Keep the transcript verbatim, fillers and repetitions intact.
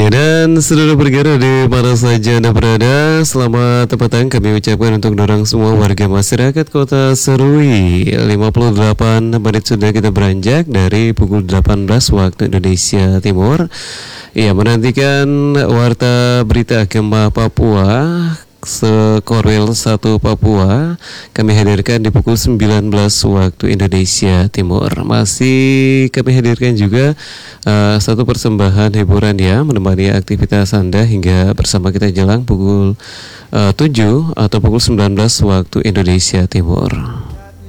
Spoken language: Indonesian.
Ya, dan seluruh pendengar di mana saja Anda berada, selamat petang kami ucapkan untuk dorong semua warga masyarakat Kota Serui. lima puluh delapan menit sudah kita beranjak dari pukul delapan belas waktu Indonesia Timur. Ya, menantikan warta berita Gempa Papua Sekorwil satu Papua kami hadirkan di pukul sembilan belas waktu Indonesia Timur. Masih kami hadirkan juga uh, satu persembahan hiburan ya, menemani aktivitas Anda hingga bersama kita jelang pukul uh, tujuh atau pukul sembilan belas waktu Indonesia Timur.